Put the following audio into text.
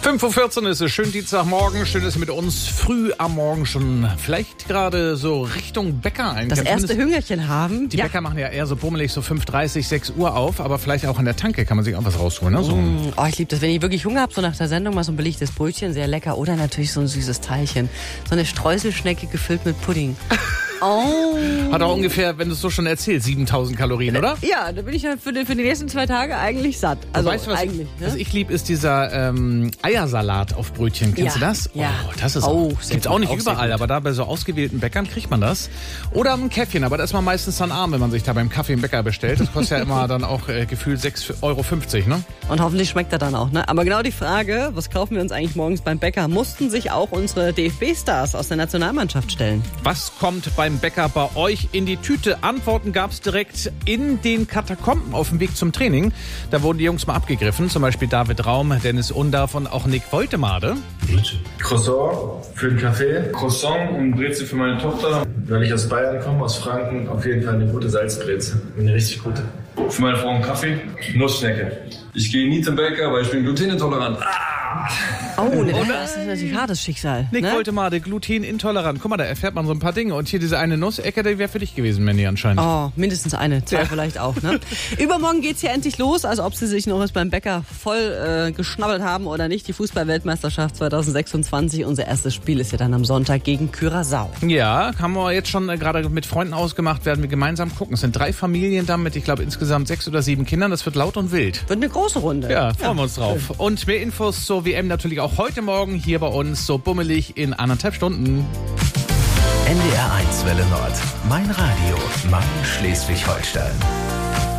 5:14 Uhr ist es, schön Dienstagmorgen, schön, dass Sie mit uns früh am Morgen schon vielleicht gerade so Richtung Bäcker einkaufen. Das erste Hüngerchen haben. Die Bäcker machen ja eher so bummelig so 5:30, 6 Uhr auf, aber vielleicht auch an der Tanke kann man sich auch was rausholen. Ne? So. Ich liebe das, wenn ich wirklich Hunger habe, so nach der Sendung mal so ein belegtes Brötchen, sehr lecker. Oder natürlich so ein süßes Teilchen. So eine Streuselschnecke gefüllt mit Pudding. Oh. Hat auch ungefähr, wenn du es so schon erzählst, 7000 Kalorien, oder? Ja, da bin ich ja für die nächsten 2 Tage eigentlich satt. Also weißt du, eigentlich. Was ich liebe, ist dieser Eiersalat auf Brötchen. Kennst du das? Ja. Oh, das ist gibt's auch nicht überall, aber da bei so ausgewählten Bäckern kriegt man das. Oder ein Käffchen, aber da ist man meistens dann arm, wenn man sich da beim Kaffee im Bäcker bestellt. Das kostet ja immer dann auch gefühlt 6,50 €, ne? Und hoffentlich schmeckt er dann auch, ne? Aber genau die Frage, was kaufen wir uns eigentlich morgens beim Bäcker, mussten sich auch unsere DFB-Stars aus der Nationalmannschaft stellen. Was kommt beim Bäcker bei euch in die Tüte? Antworten gab's direkt in den Katakomben auf dem Weg zum Training. Da wurden die Jungs mal abgegriffen, zum Beispiel David Raum, Dennis Undarf und auch Nick Woltemade. Croissant für den Kaffee, Croissant und Brezel für meine Tochter. Weil ich aus Bayern komme, aus Franken, auf jeden Fall eine gute Salzbrezel. Eine richtig gute. Für meine Frau einen Kaffee, Nussschnecke. Ich gehe nie zum Bäcker, weil ich bin glutenintolerant. Oh, das ist natürlich hartes Schicksal. Nick Ne? Woltemade, glutenintolerant. Guck mal, da erfährt man so ein paar Dinge. Und hier diese eine Nussecke, die wäre für dich gewesen, Mandy, anscheinend. Oh, mindestens eine, 2 vielleicht auch. Ne? Übermorgen geht's hier endlich los, also ob Sie sich noch was beim Bäcker voll geschnabbelt haben oder nicht. Die Fußball-Weltmeisterschaft 2026, unser erstes Spiel ist ja dann am Sonntag gegen Curaçao. Ja, haben wir jetzt schon gerade mit Freunden ausgemacht, werden wir gemeinsam gucken. Es sind 3 Familien da mit, ich glaube, insgesamt 6 oder 7 Kindern. Das wird laut und wild. Wird eine große Runde. Ja, freuen wir uns drauf. Und mehr Infos zur WM natürlich auch heute Morgen hier bei uns, so bummelig in 1,5 Stunden. NDR 1 Welle Nord. Mein Radio. Mein Schleswig-Holstein.